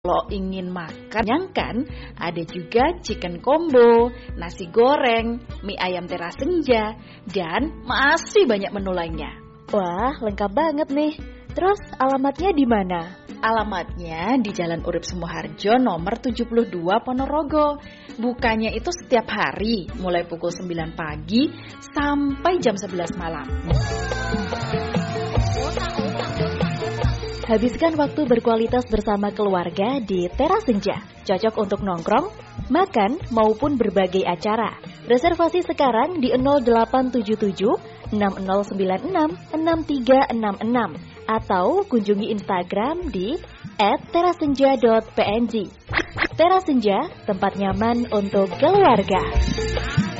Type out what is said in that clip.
Kalau ingin makan, kan ada juga chicken combo, nasi goreng, mie ayam teras senja, dan masih banyak menu lainnya. Wah, lengkap banget nih. Terus alamatnya di mana? Alamatnya di Jalan Urip Sumoharjo nomor 72 Ponorogo. Bukanya itu setiap hari, mulai pukul 9 pagi sampai jam 11 malam. Habiskan waktu berkualitas bersama keluarga di Teras Senja. Cocok untuk nongkrong, makan, maupun berbagai acara. Reservasi sekarang di 0877 6096 6366 atau kunjungi Instagram di @terasenja.png. Teras Senja, tempat nyaman untuk keluarga.